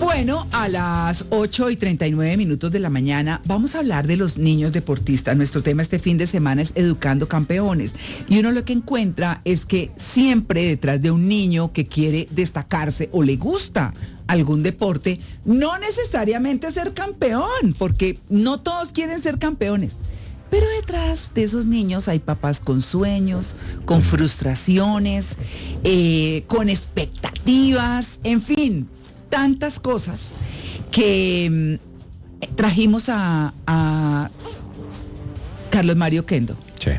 Bueno, a las 8:39 de la mañana vamos a hablar de los niños deportistas. Nuestro tema este fin de semana es Educando Campeones. Y uno lo que encuentra es que siempre detrás de un niño que quiere destacarse o le gusta algún deporte, no necesariamente ser campeón, porque no todos quieren ser campeones. Pero detrás de esos niños hay papás con sueños, con frustraciones, con expectativas, en fin, tantas cosas que trajimos a Carlos Mario Kendo. Sí.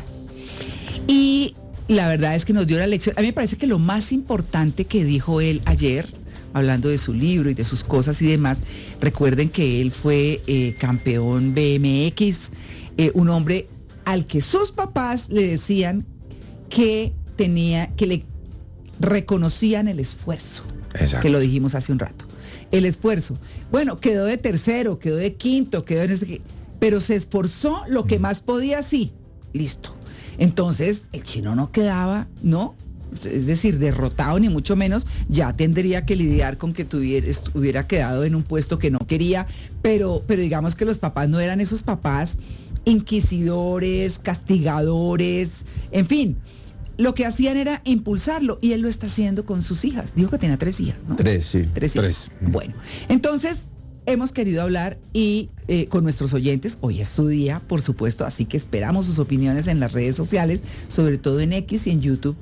Y la verdad es que nos dio la lección. A mí me parece que lo más importante que dijo él ayer, hablando de su libro y de sus cosas y demás, recuerden que él fue campeón BMX, un hombre al que sus papás le decían que le reconocían el esfuerzo. Exacto. Que lo dijimos hace un rato. El esfuerzo. Bueno, quedó de tercero, quedó de quinto, quedó en ese... Pero se esforzó lo que más podía, sí. Listo. Entonces, el chino no quedaba, ¿no? Es decir, derrotado ni mucho menos, ya tendría que lidiar con que hubiera quedado en un puesto que no quería, pero digamos que los papás no eran esos papás inquisidores, castigadores, en fin. Lo que hacían era impulsarlo y él lo está haciendo con sus hijas. Dijo que tenía 3 hijas, ¿no? 3, sí. 3 hijas. Bueno, entonces hemos querido hablar y con nuestros oyentes. Hoy es su día, por supuesto, así que esperamos sus opiniones en las redes sociales, sobre todo en X y en YouTube.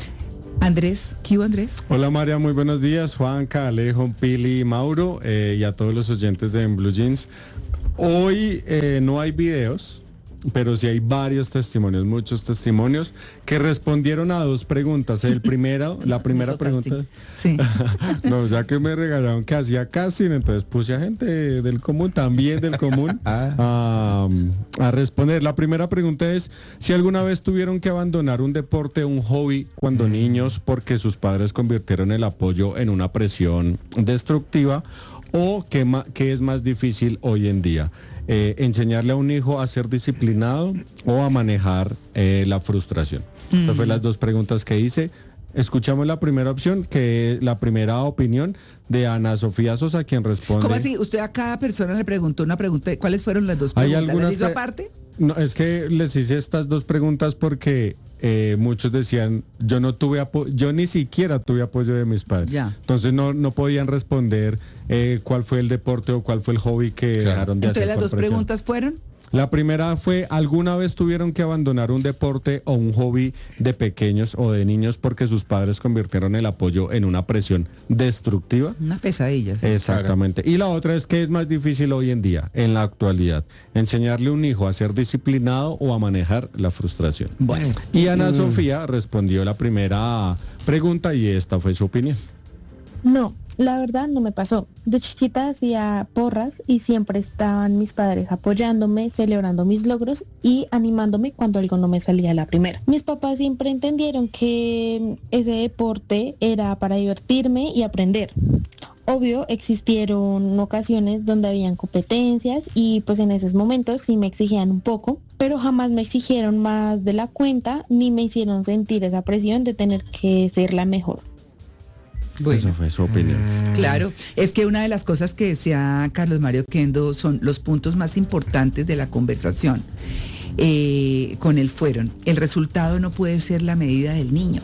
Andrés, ¿qué hubo, Andrés? Hola María, muy buenos días. Juanca, Alejo, Pili, Mauro y a todos los oyentes de En Blue Jeans. Hoy no hay videos, pero sí hay varios testimonios, muchos testimonios que respondieron a 2 preguntas. La primera pregunta... Sí. No, ya que me regalaron que hacía casting, entonces puse a gente del común, también del común, a responder. La primera pregunta es si alguna vez tuvieron que abandonar un deporte, un hobby, cuando niños, porque sus padres convirtieron el apoyo en una presión destructiva, o qué es más difícil hoy en día. Enseñarle a un hijo a ser disciplinado o a manejar la frustración. Estas fueron las 2 preguntas que hice. Escuchamos la primera opción, que es la primera opinión de Ana Sofía Sosa, quien responde. ¿Cómo así? Usted a cada persona le preguntó una pregunta. ¿Cuáles fueron las 2 preguntas? ¿Las hizo aparte? No, es que les hice estas 2 preguntas porque muchos decían, yo ni siquiera tuve apoyo de mis padres. Ya. Entonces no podían responder cuál fue el deporte o cuál fue el hobby que dejaron de hacer. Entonces las 2 preguntas fueron. La primera fue, ¿alguna vez tuvieron que abandonar un deporte o un hobby de pequeños o de niños porque sus padres convirtieron el apoyo en una presión destructiva? Una pesadilla. Sí. Exactamente. Y la otra es, ¿qué es más difícil hoy en día, en la actualidad? ¿Enseñarle a un hijo a ser disciplinado o a manejar la frustración? Bueno. Y Ana Sofía respondió la primera pregunta y esta fue su opinión. No, la verdad no me pasó. De chiquita hacía porras y siempre estaban mis padres apoyándome, celebrando mis logros y animándome cuando algo no me salía a la primera. Mis papás siempre entendieron que ese deporte era para divertirme y aprender. Obvio, existieron ocasiones donde habían competencias y pues en esos momentos sí me exigían un poco, pero jamás me exigieron más de la cuenta ni me hicieron sentir esa presión de tener que ser la mejor. Bueno, esa fue su opinión. Claro, es que una de las cosas que decía Carlos Mario Kendo son los puntos más importantes de la conversación con él fueron: el resultado no puede ser la medida del niño.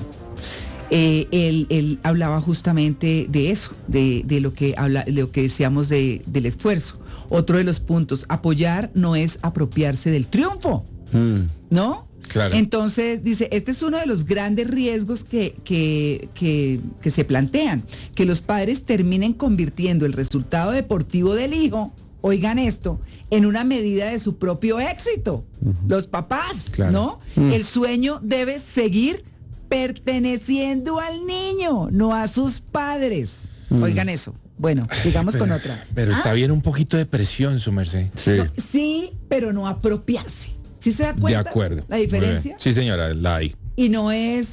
Él hablaba justamente de eso, de lo que decíamos del esfuerzo. Otro de los puntos, apoyar no es apropiarse del triunfo, ¿no? Claro. Entonces, dice, este es uno de los grandes riesgos que se plantean, que los padres terminen convirtiendo el resultado deportivo del hijo, oigan esto, en una medida de su propio éxito. Los papás, claro. ¿No? El sueño debe seguir perteneciendo al niño, no a sus padres. Oigan eso. Bueno, sigamos con otra. Pero está bien un poquito de presión, su merced. Sí. No, sí, pero no apropiarse. ¿Sí se da cuenta? De acuerdo. ¿La diferencia? Sí, señora, la hay. Y no es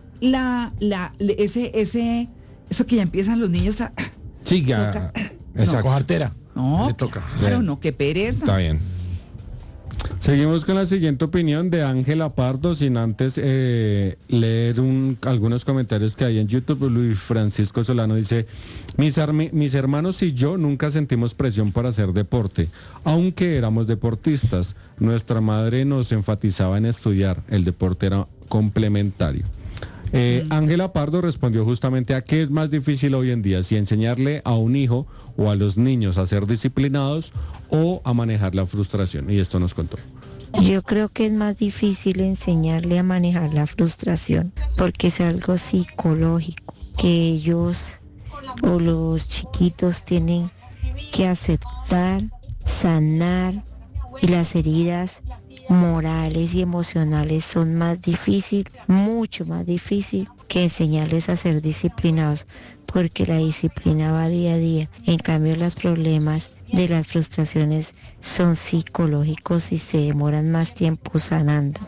eso que ya empiezan los niños a... Sí, ya. Esa cartera. No, le toca. Claro, no, qué pereza. Está bien. Seguimos con la siguiente opinión de Ángela Pardo, sin antes leer algunos comentarios que hay en YouTube. Luis Francisco Solano dice, mis hermanos y yo nunca sentimos presión por hacer deporte, aunque éramos deportistas. Nuestra madre nos enfatizaba en estudiar, el deporte era complementario. Ángela Pardo respondió justamente a qué es más difícil hoy en día, si enseñarle a un hijo o a los niños a ser disciplinados o a manejar la frustración, y esto nos contó. Yo creo que es más difícil enseñarle a manejar la frustración, porque es algo psicológico, que ellos o los chiquitos tienen que aceptar, sanar, y las heridas morales y emocionales son más difícil, mucho más difícil que enseñarles a ser disciplinados, porque la disciplina va día a día. En cambio, los problemas de las frustraciones son psicológicos y se demoran más tiempo sanando.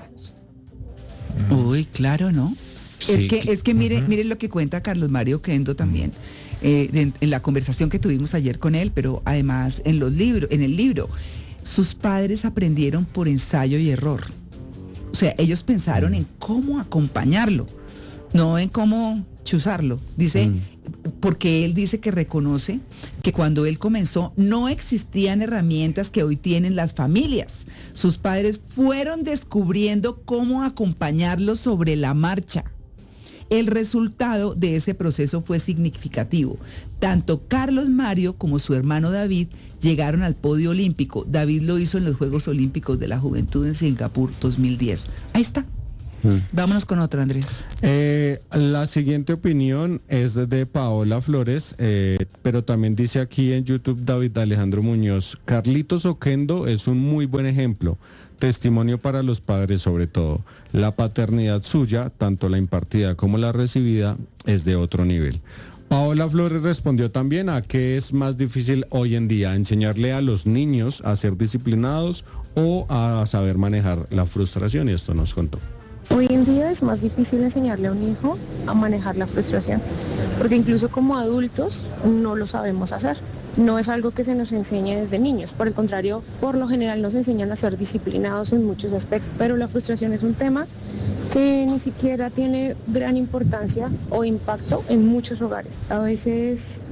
Uy, claro, ¿no? Sí, Es que mire lo que cuenta Carlos Mario Kendo también, en la conversación que tuvimos ayer con él, pero además en el libro. Sus padres aprendieron por ensayo y error. O sea, ellos pensaron en cómo acompañarlo, no en cómo chuzarlo. Dice, porque él dice que reconoce que cuando él comenzó no existían herramientas que hoy tienen las familias. Sus padres fueron descubriendo cómo acompañarlo sobre la marcha. El resultado de ese proceso fue significativo. Tanto Carlos Mario como su hermano David llegaron al podio olímpico. David lo hizo en los Juegos Olímpicos de la Juventud en Singapur 2010. Ahí está. Vámonos con otra, Andrés. La siguiente opinión es de Paola Flores, pero también dice aquí en YouTube David Alejandro Muñoz, Carlitos Oquendo es un muy buen ejemplo, testimonio para los padres sobre todo. La paternidad suya, tanto la impartida como la recibida, es de otro nivel. Paola Flores respondió también a qué es más difícil hoy en día, enseñarle a los niños a ser disciplinados o a saber manejar la frustración, y esto nos contó. Hoy en día es más difícil enseñarle a un hijo a manejar la frustración, porque incluso como adultos no lo sabemos hacer. No es algo que se nos enseñe desde niños, por el contrario, por lo general nos enseñan a ser disciplinados en muchos aspectos, pero la frustración es un tema que ni siquiera tiene gran importancia o impacto en muchos hogares. A veces